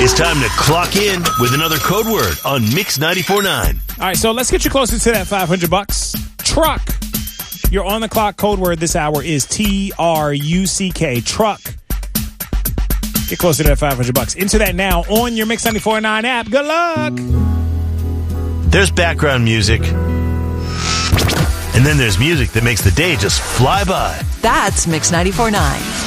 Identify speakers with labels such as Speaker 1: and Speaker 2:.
Speaker 1: It's time to clock in with another code word on Mix 94.9.
Speaker 2: All right, so let's get you closer to that $500. Truck. Your on the clock code word this hour is TRUCK. Truck. Get closer to that $500. Into that now on your Mix 94.9 app. Good luck.
Speaker 1: There's background music. And then there's music that makes the day just fly by.
Speaker 3: That's Mix 94.9.